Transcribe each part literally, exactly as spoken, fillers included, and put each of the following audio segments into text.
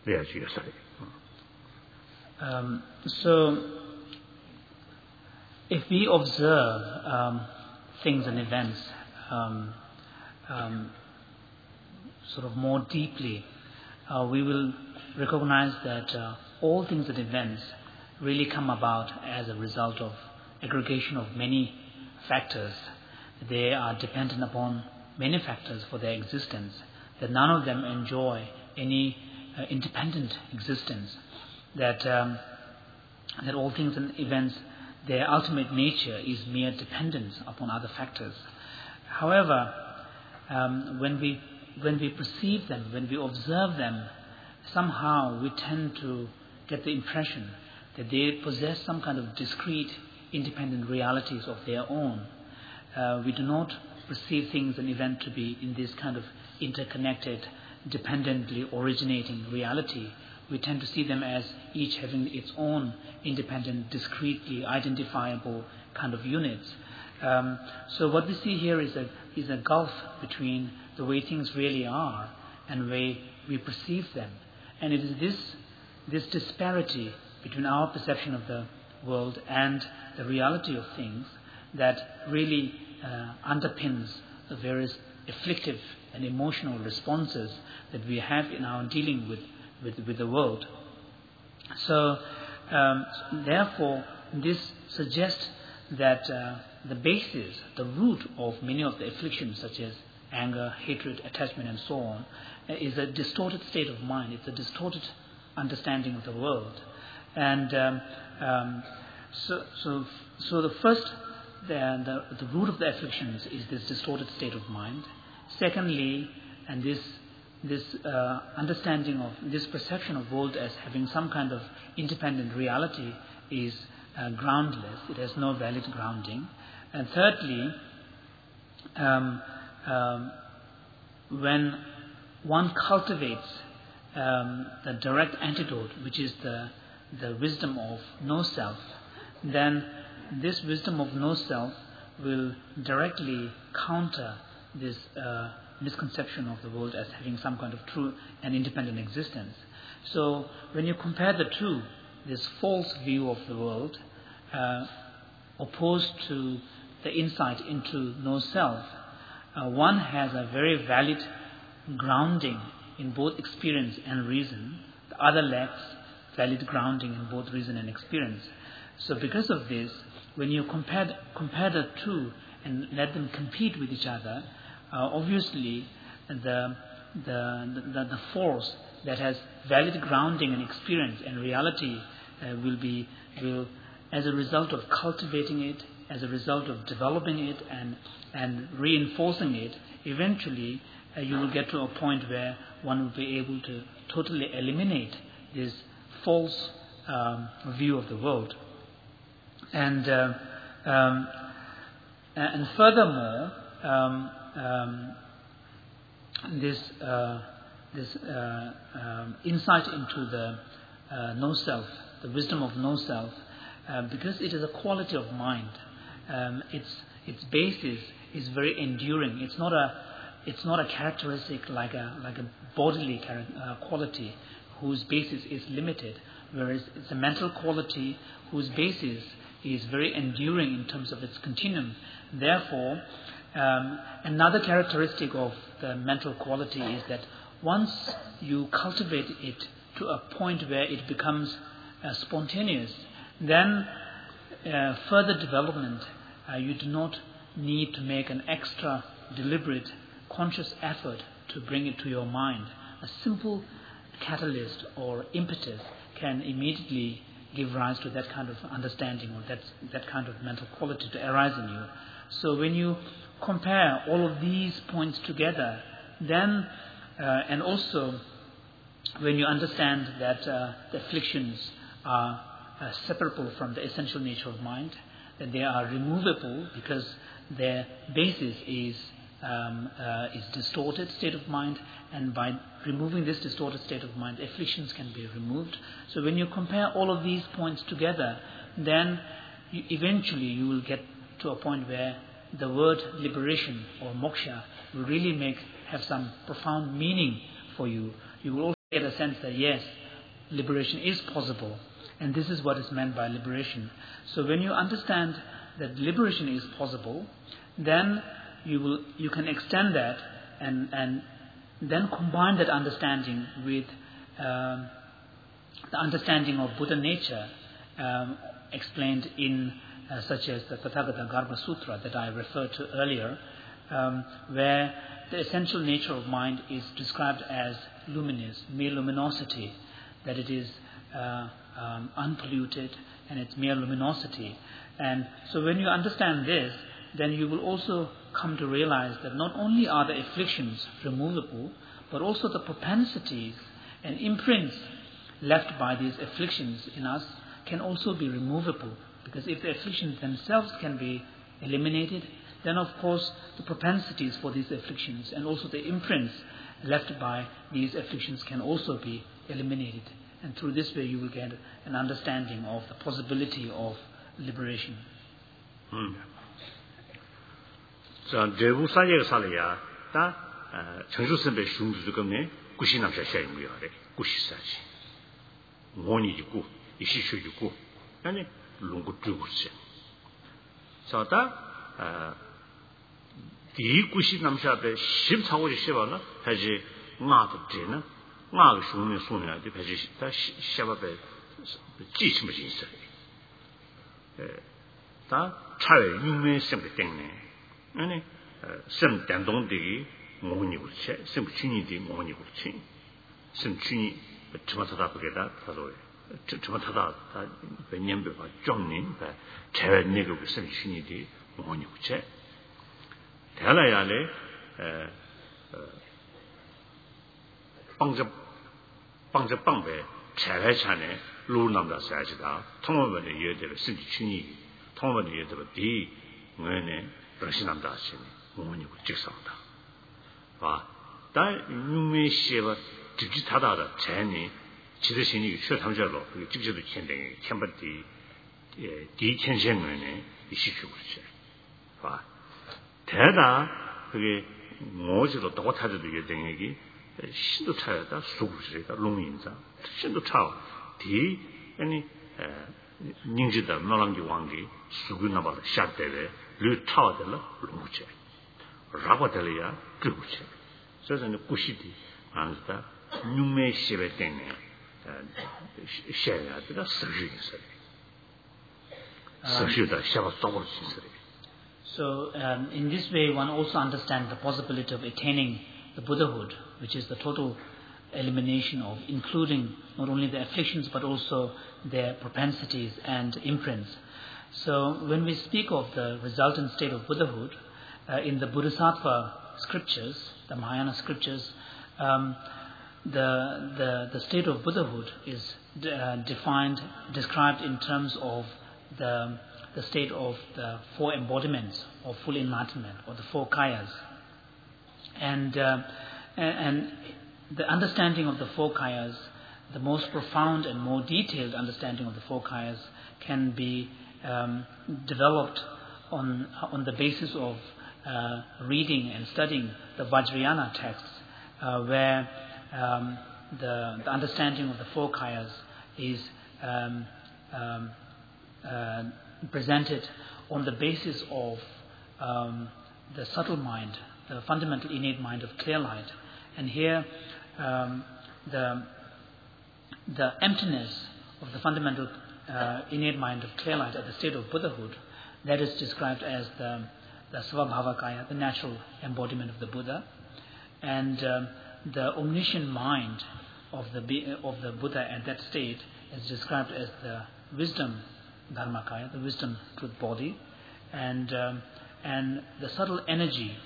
列举个事例。 Um, so, if we observe um, things and events um, um, sort of more deeply, uh, we will recognize that uh, all things and events really come about as a result of aggregation of many factors. They are dependent upon many factors for their existence, that none of them enjoy any uh, independent existence, that um, that all things and events, their ultimate nature is mere dependence upon other factors. However, um, when we when we perceive them, when we observe them, somehow we tend to get the impression that they possess some kind of discrete, independent realities of their own. Uh, we do not perceive things and events to be in this kind of interconnected, dependently originating reality. We tend to see them as each having its own independent, discretely identifiable kind of units. Um, so what we see here is a is a gulf between the way things really are and the way we perceive them. And it is this this disparity between our perception of the world and the reality of things that really uh, underpins the various afflictive and emotional responses that we have in our dealing with, with, with the world. So, um, therefore, this suggests that uh, the basis, the root of many of the afflictions such as anger, hatred, attachment and so on, is a distorted state of mind. It's a distorted understanding of the world. And um, um, so, so, so the first, the, the, the root of the afflictions is this distorted state of mind. Secondly, and this this uh, understanding of this perception of world as having some kind of independent reality is uh, groundless. It has no valid grounding. And thirdly, um, um, when one cultivates um, the direct antidote, which is the the wisdom of no self, then this wisdom of no self will directly counter this uh, misconception of the world as having some kind of true and independent existence. So when you compare the two, this false view of the world uh, opposed to the insight into no self, uh, one has a very valid grounding in both experience and reason. The other lacks valid grounding in both reason and experience. So because of this, when you compare, compare the two and let them compete with each other, uh, obviously the, the, the, the force that has valid grounding and experience and reality uh, will be, will, as a result of cultivating it, as a result of developing it and, and reinforcing it, eventually uh, you will get to a point where one will be able to totally eliminate this false um, view of the world. And uh, um, and furthermore, um, um, this uh, this uh, um, insight into the uh, no self, the wisdom of no self, uh, because it is a quality of mind. Um, its its basis is very enduring. It's not a it's not a characteristic like a like a bodily char- uh, quality whose basis is limited, whereas it's a mental quality whose basis is very enduring in terms of its continuum. Therefore, um, another characteristic of the mental quality is that once you cultivate it to a point where it becomes uh, spontaneous, then uh, further development, uh, you do not need to make an extra deliberate conscious effort to bring it to your mind. A simple catalyst or impetus can immediately give rise to that kind of understanding or that that kind of mental quality to arise in you. So when you compare all of these points together, then uh, and also when you understand that uh, the afflictions are uh, separable from the essential nature of mind, that they are removable because their basis is Um, uh, is distorted state of mind, and by removing this distorted state of mind, afflictions can be removed. So when you compare all of these points together, then you, eventually you will get to a point where the word liberation or moksha will really make have some profound meaning for you. You will also get a sense that yes, liberation is possible, and this is what is meant by liberation. So when you understand that liberation is possible, then you will you can extend that and and then combine that understanding with um, the understanding of Buddha nature um, explained in uh, such as the Tathagata Garbha Sutra that I referred to earlier, um, where the essential nature of mind is described as luminous, mere luminosity, that it is uh, um, unpolluted and it's mere luminosity. And so when you understand this, then you will also come to realize that not only are the afflictions removable, but also the propensities and imprints left by these afflictions in us can also be removable. Because if the afflictions themselves can be eliminated, then of course the propensities for these afflictions and also the imprints left by these afflictions can also be eliminated. And through this way you will get an understanding of the possibility of liberation. Hmm. So, Jevu Saye Salaya, that Chanju Sembe Shundu Gumne, Kushinam Shashay Muyare, Kushisachi. Moni Yuku, Ishishu Yuku, and Lungu Drusi. So that the Kushinam Shabe, Ship Tower Shivala, Haji Mat Jena, Mag Shuni Sunia, the Pajita Shababe, Jish Machine. That child, you may simply think. 아니 심 단동들이 모니 울체 심 춘이디 모니 울체 심 춘이 저마다 그게다 서로 저마다 다 변년별과 좀님 다 제내고 심 춘이디 모니 울체 대라야래 에 방접 방접 방배 제외찬에 루남다 사지다 통원의 예대로 심 춘이 통원의 예대로 디 뭐네 러시남다 하시니 모니고 직성다. 아, 다 유명시에와 직지타다다 제니 지대신이 최탐자로 그 직지도 천댕이 천번디 예, 디천생원에 이시키고 있어요. 아, 대다 그게 뭐지도 똑같아도 되게 되게 신도 차야다 수구시가 롱인자 신도 차 디 아니 닝지다 노랑기 왕기 수구나 봐 샷대래 르 타와들라 롱체 라고들이야 그거체 저는 꾸시디 안다 뉴메 시베 때네 셔야다 서지서 서지다 샤바 소버지서. So um, in this way one also understands the possibility of attaining the Buddhahood, which is the total elimination of including not only the afflictions but also their propensities and imprints. So when we speak of the resultant state of Buddhahood, uh, in the Bodhisattva scriptures, the Mahayana scriptures, um, the, the the state of Buddhahood is de- uh, defined, described in terms of the the state of the four embodiments of full enlightenment, or the four kayas. And uh, and the understanding of the four kayas, the most profound and more detailed understanding of the four kayas, can be um, developed on on the basis of uh, reading and studying the Vajrayana texts, uh, where um, the, the understanding of the four kayas is um, um, uh, presented on the basis of um, the subtle mind, the fundamental innate mind of clear light. And here um, the the emptiness of the fundamental uh, innate mind of clear light at the state of Buddhahood, that is described as the, the Svabhavakaya, the natural embodiment of the Buddha. And um, the omniscient mind of the of the Buddha at that state is described as the wisdom Dharmakaya, the wisdom truth body. And um, and the subtle energy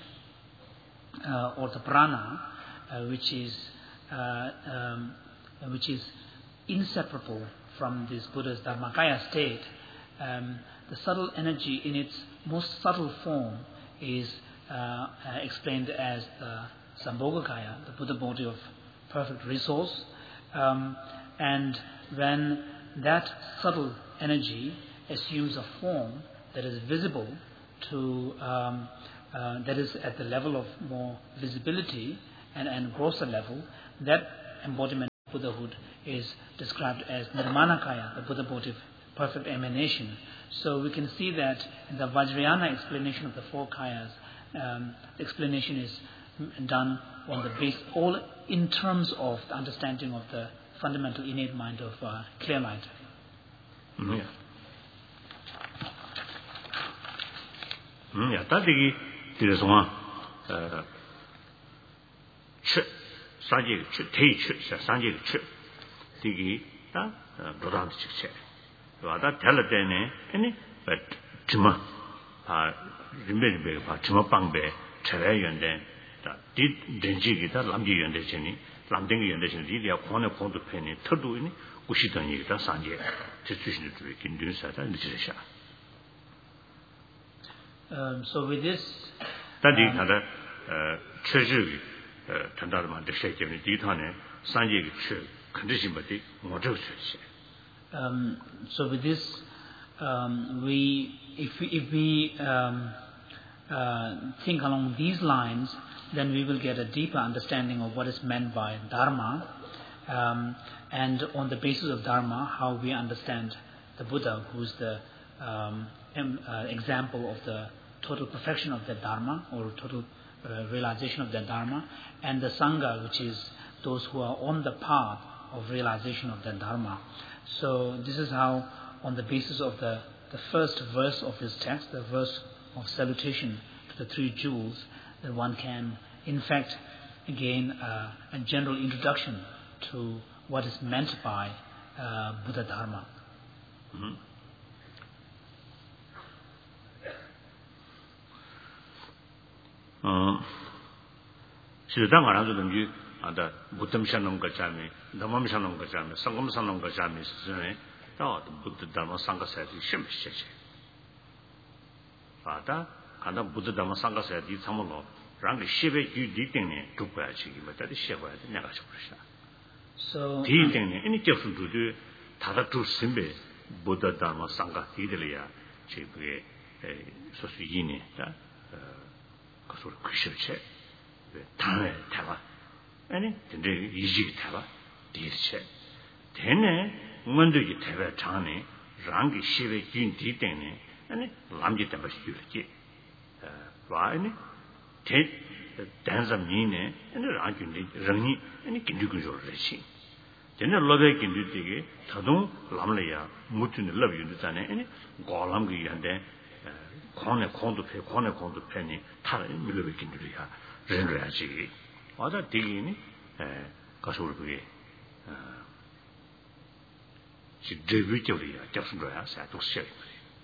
uh, or the prana, uh, which is uh, um, which is inseparable from this Buddha's Dharmakaya state, um, the subtle energy in its most subtle form is uh, uh, explained as the Sambhogakaya, the Buddha body of perfect resource. Um, and when that subtle energy assumes a form that is visible to, um, uh, that is at the level of more visibility and, and grosser level, that embodiment Buddhahood is described as Nirmanakaya, the Buddha motive, perfect emanation. So we can see that in the Vajrayana explanation of the four kayas, um, the explanation is done on the base, all in terms of the understanding of the fundamental innate mind of uh, clear light. Mm, yeah. Mm, yeah. That is the reason why. Chit, Sanjay, chit, Tei chit, Sanjay chit. Digi, that Buddha chit. That tell it then, any, but Jima, ah, remember, but Jima Bangbe, Tere and then that did Denji, that Lamji and the Jenny, Lamding and the Jenny, they are one of the penny, Todu, Ushitan, that Sanjay, situation to be in doing that and the Um, so with this, that is another treasury, Tandarman, the Shake, and the Ditane, Sanjay, condition, but the model. Um, so with this, um, we, if we, if we um, uh, think along these lines, then we will get a deeper understanding of what is meant by Dharma, um, and on the basis of Dharma, how we understand the Buddha, who is the um, em, uh, example of the total perfection of the Dharma, or total uh, realization of the Dharma, and the Sangha, which is those who are on the path of realization of the Dharma. So this is how, on the basis of the, the first verse of his text, the verse of salutation to the three jewels, that one can, in fact, gain uh, a general introduction to what is meant by uh, Buddha Dharma. Mm-hmm. Uh, ada Buddham Shanam Gachami, Dhammam Shanam Gachami, Sangam Shanam Gachami, the Buddha Dhamma Sangha said, Shim Sheche. Ada, Kada Buddha Dhamma Sangha said, Tamalo, Rangi Shiva, you ditting to Pachi, but that is Shiva, the Nagashapusha. So, Ditting any different to do Tadatu Simbe, Buddha Dhamma Sangha Tidelia, Chipe, Sosini, Kasur Kushiche, Tame, Tava. 아니 근데 이지기 타봐 디르체 되네 뭔데기 타봐 자네 랑기 시베 균디 때네 아니 람지 때문에 쉬지 어 와니 대 단zam이네 아니 랑균디 랑니 아니 긴디구조르시 되네 로베 긴디디게 자동 람래야 무튼을 러비는다네 아니 고람기 한데 권에 권도 패 권에 권도 패니 타를 밀어베 긴디야 렌려야지 Other digging, Kasur Bugay. She deliberately just dress at to say.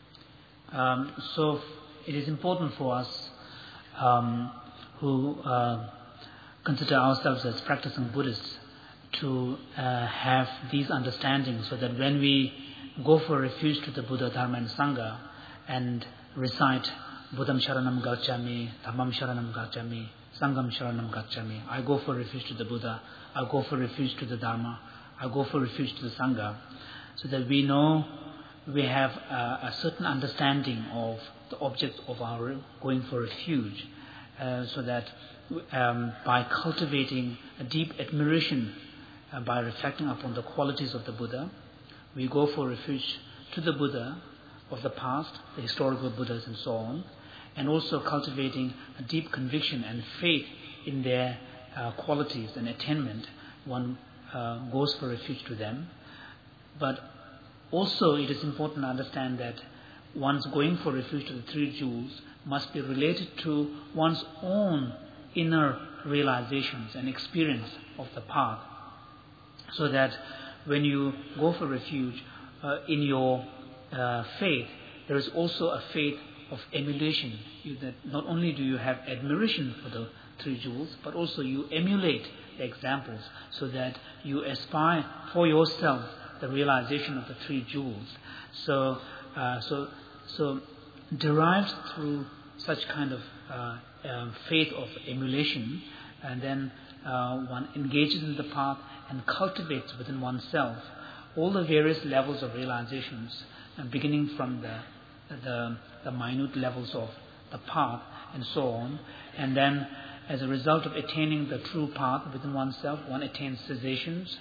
Um, so it is important for us um, who uh, consider ourselves as practicing Buddhists to uh, have these understandings, so that when we go for refuge to the Buddha, Dharma and Sangha and recite Buddham Sharanam Gacchami, Dhammam Sharanam Gacchami, Sangam Sharanam Gacchami, I go for refuge to the Buddha, I go for refuge to the Dharma, I go for refuge to the Sangha, so that we know we have a, a certain understanding of the object of our going for refuge, uh, so that um, by cultivating a deep admiration, uh, by reflecting upon the qualities of the Buddha, we go for refuge to the Buddha of the past, the historical Buddhas and so on, and also cultivating a deep conviction and faith in their uh, qualities and attainment, one uh, goes for refuge to them. But also it is important to understand that one's going for refuge to the three jewels must be related to one's own inner realizations and experience of the path, so that when you go for refuge uh, in your uh, faith, there is also a faith of emulation. You, that not only do you have admiration for the three jewels, but also you emulate the examples, so that you aspire for yourself the realization of the three jewels. So, uh, so, so derived through such kind of uh, uh, faith of emulation, and then uh, one engages in the path and cultivates within oneself all the various levels of realizations, uh, beginning from the the the minute levels of the path and so on, and then as a result of attaining the true path within oneself, one attains cessations,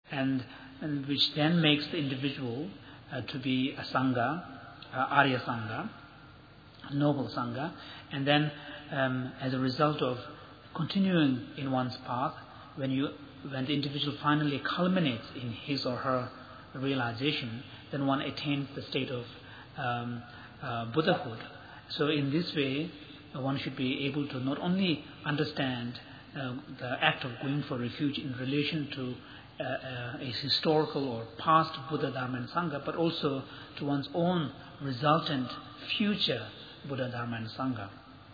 and, and which then makes the individual uh, to be a Sangha, uh, Arya Sangha, noble Sangha, and then um, as a result of continuing in one's path, when you when the individual finally culminates in his or her realization, then one attains the state of um, uh, Buddhahood. So in this way, uh, one should be able to not only understand uh, the act of going for refuge in relation to uh, uh, a historical or past Buddha, Dharma and Sangha, but also to one's own resultant future Buddha, Dharma and Sangha.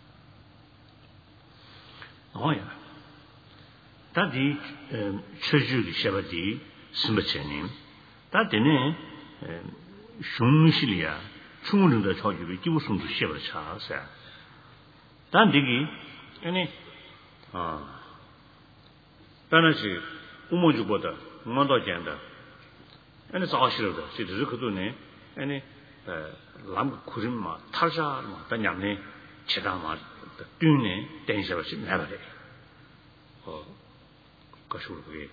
Oh yeah. 다디 최주의 샤바디 스마체님 다데네 슝실이야 충분히 저주비 기부송도 샤바를 차서 단디기 아니 아 단아지 우모주보다 뭐도 된다 아니 사실이다 지들 그도네 아니 람 구림마 타자마 단양네 제다마 뒨네 댄셔버시 나가래 어 가시고 그게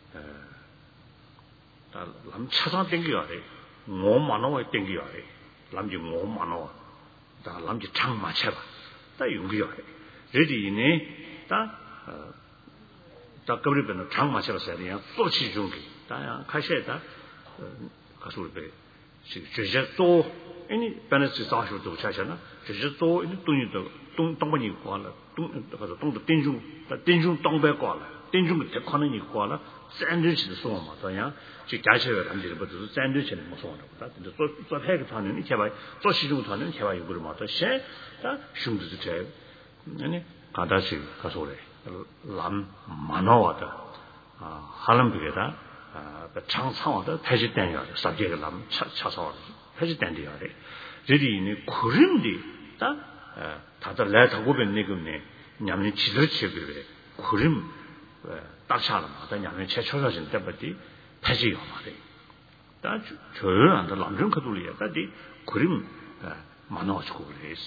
다 람차상 땡겨야 돼. 몸 많아와 땡겨야 돼. 람지 몸 많아와. 다 람지 장 맞춰봐. 다 용기야 돼. 레디네 다 다 거리변은 장 맞춰봤어야 돼요. 소치 중기. 다야 가셔야 가시고 그게 지금 제제 또 아니 변해서 사실도 찾잖아. 제제 또 이 돈이도 동 동반이 관라. 동 가서 동도 땡중 땡중 동배 관라. 땡중을 대커는 있고라 샌드위치도 소마 또야 지 자체가 담지를 버도 샌드위치는 못 소마다 근데 또또 해가 타는 제발 또 시중 타는 제발 이거를 맞다 셰다 슝도 제 아니 가다시 가서 그래 람 만화와다 아 할람비게다 아 장상와다 패지된이야 sabje가 람 차차서 패지된이야 돼 저리니 그림디 다 다들 내다고 변내금네 냠니 지들치 그래 그림 딱차는 마다 냐면 최초라진 때부터 패지요 말이 다 조용한 데 남정 그들이야 다디 그림 만화가지고 그랬어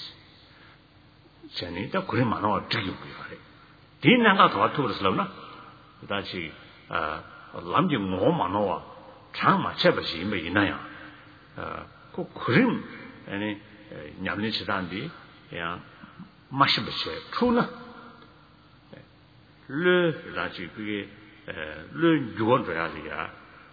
전에다 그림 만화가 되게 그래 뒤나가 더 터버렸으나 다시 아 남지 뭐 만화와 장 맞춰버시 뭐 있나요 아그 그림 아니 냠니 지단디 야 마시버시 투나 le la ji ge le yuan zhe ya ya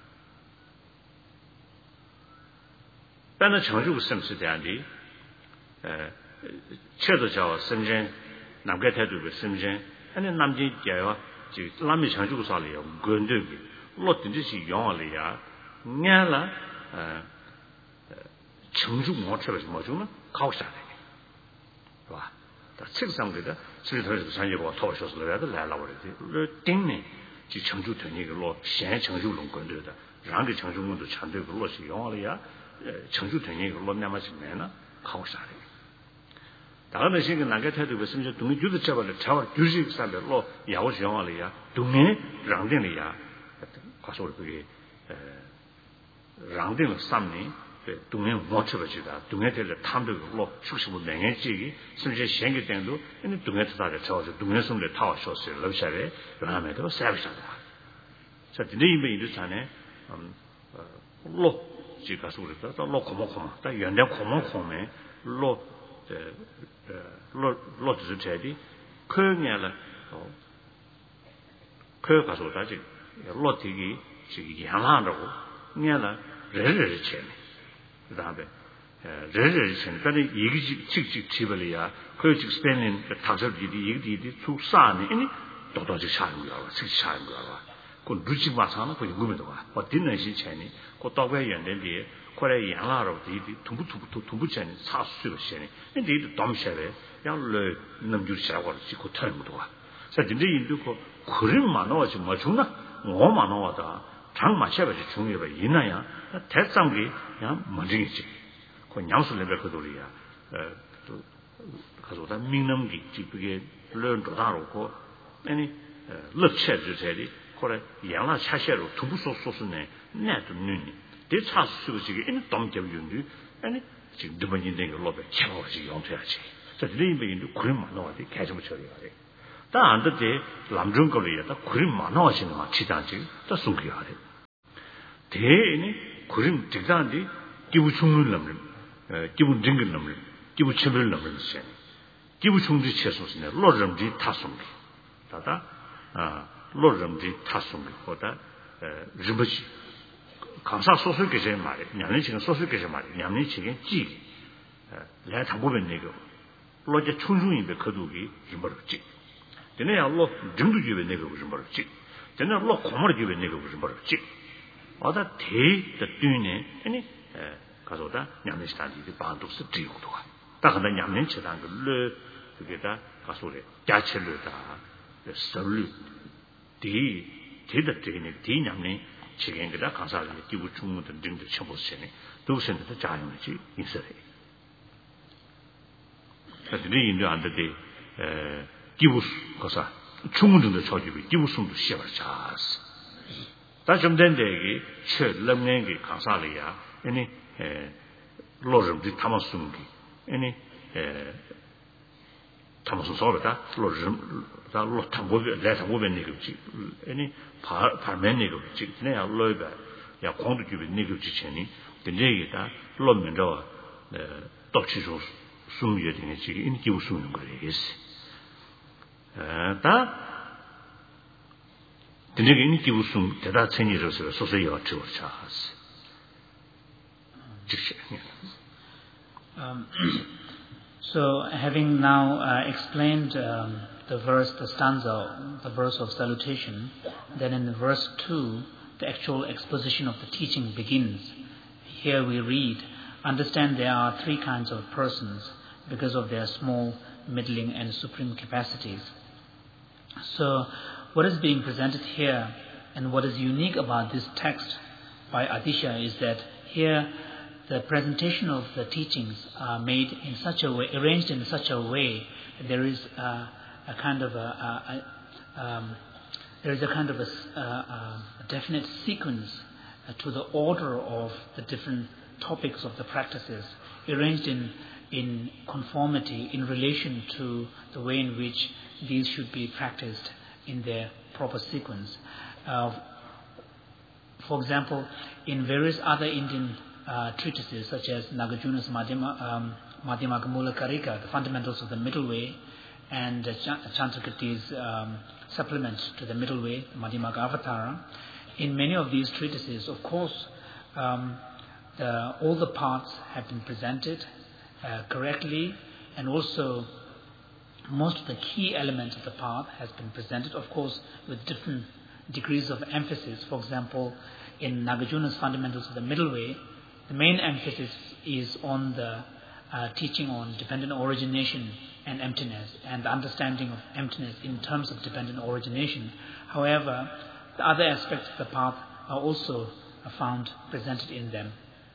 但是成就什么是这样的呃确实叫深圳南海态度的深圳那南京家呀就南面成就啥了呀跟这个落地的是用了呀年了呃成就我吃了什么就呢靠下来是吧这个上面的所以他是产业国讨说是来的来了我的这顶呢就成就团那个落现成就龙滚的让给成就我都强对个落是用了呀呃成就团那个落那么什么呢靠啥的当然那些个哪个态度个什么东西就是这个超就是上面落要是用了呀东西让定了呀他说的这个呃让定了三年对东西我吃不起的东西在这他们这个落确实我两年这个甚至先给点都因为东西他在超是东西送的他说是留下来让他们都晒不下的所以那一边就啥呢嗯呃落这个说的到落空空空但原来空空空呢落呃呃落落只是这的可年了哦可他说他这落地的这个养烂的年了人人钱是吧呃人人钱但是一个这这这不了呀可以这个 spending 他这里的一个地的出啥呢因为多多就差不了了这差不了了그 루지 마찬가지로 그 요금도 와. 뭐 뒷는 시체니 그 떡에 연된데 거래 양라로 이 동부 동부 동부 전에 사수로 시네. 근데 이 dom셔래. 양을 넘주시라고 지고 털무도 와. 그래서 근데 인도 그 그림 만화지 뭐 주나? 뭐 만화다. 장 마셔가지 중요해 있나야. 대상이 그냥 먼저겠지. 그 양술레벨 그 돌이야. 어또 가서다 민남기 집게 런도다로고 아니 럽체주세리后来养了下线路徒步说说是呢那都女的这差是这个因当家用的哎就这么人那个老板钱我是用出来去这里面的可能嘛那的开什么车的但安的这南中国里的可能嘛那些嘛其他就这送给他的 대니 그림 직장디 기부 충분 넘는 기부 딩글 넘는 기부 첨을 넘는 시 기부 충분히 채소스네 로점지 타송기 다다 아 로점지 타송기 보다 르버지 감사 소설 계제 말이 냐는 지금 소설 계제 말이 냐는 지금 지 내가 다 보면 내가 로제 충중인데 거두기 이버지 되네야 로 정도 주에 내가 무슨 말지 되네 로 고마를 주에 내가 무슨 말지 어다 대의 뒤에 아니 가서다 냐는 시간이 반도스 뒤고도가 딱 하나 냐는 지단 그 그게다 가서래 야철르다 설리 디 대의 뒤에 디 냐는 지금 그다 감사하게 기부 충분히 등도 쳐보세요 도선도 자연이지 있어요 그래서 이 인도 안 되대 에 기부스 거사 충분히도 저기비 기부스도 시작을 잘했어 다 좀 된대기 최 럼nen기 감사리야 아니 에 로름디 타마숨기 아니 에 타마숨 소르다 로름 다 로탐보베 레타보베 니그지 아니 파 파멘 니그지 내가 로이바 야 공도 주비 니그지 체니 근데기다 로면저 에 똑치조 숨이 되는 지 인기 우수는 거예요. 다 근데 인기 우승 대다 천이로서 소소요 저차스 Um, so having now uh, explained um, the verse, the stanza, the verse of salutation, then in verse two, the actual exposition of the teaching begins. Here we read, understand there are three kinds of persons because of their small, middling and supreme capacities. So what is being presented here and what is unique about this text by Adisha is that here the presentation of the teachings are made in such a way, arranged in such a way that there is a, a kind of a, a, a um, there is a kind of a, a, a definite sequence uh, to the order of the different topics of the practices, arranged in in conformity in relation to the way in which these should be practiced in their proper sequence. Uh, for example, in various other Indian uh, treatises such as Nagarjuna's Madhyama, um, Madhyamagamula Karika, the fundamentals of the middle way, and uh, Chantakirti's um, supplement to the middle way, Madhyamaga Avatara, in many of these treatises, of course, um, the, all the parts have been presented uh, correctly, and also most of the key elements of the path has been presented, of course, with different degrees of emphasis. For example, in Nagarjuna's fundamentals of the middle way, the main emphasis is on the uh, teaching on dependent origination and emptiness, and the understanding of emptiness in terms of dependent origination. However, the other aspects of the path are also found presented in them.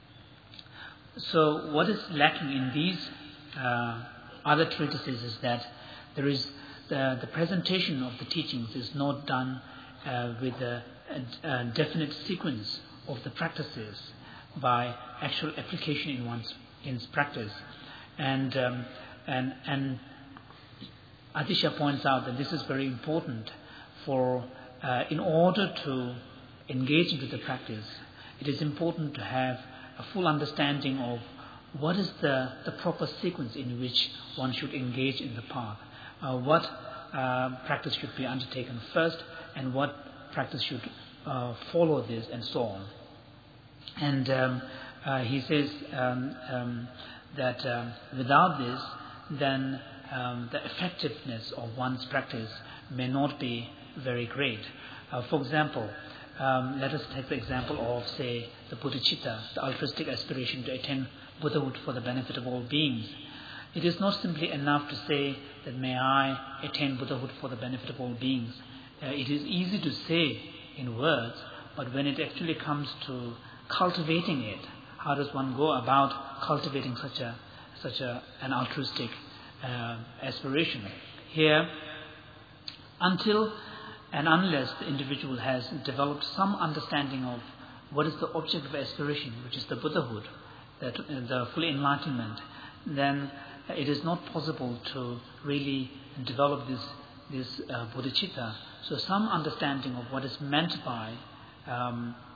So what is lacking in these uh, other treatises is that there is the, the presentation of the teachings is not done uh, with a, a, a definite sequence of the practices by actual application in one's in practice, and um, and and Adisha points out that this is very important for uh, in order to engage into the practice, it is important to have a full understanding of what is the, the proper sequence in which one should engage in the path, uh, what uh, practice should be undertaken first, and what practice should uh, follow this, and so on. And um, uh, he says um, um, that um, without this, then um, the effectiveness of one's practice may not be very great. Uh, for example, um, let us take the example of, say, the bodhicitta, the altruistic aspiration to attain Buddhahood for the benefit of all beings. It is not simply enough to say that may I attain Buddhahood for the benefit of all beings. Uh, it is easy to say in words, but when it actually comes to cultivating it, how does one go about cultivating such a such a an altruistic uh, aspiration? Here, until and unless the individual has developed some understanding of what is the object of aspiration, which is the Buddhahood, that, uh, the full enlightenment, then it is not possible to really develop this this uh, bodhicitta. So some understanding of what is meant by um,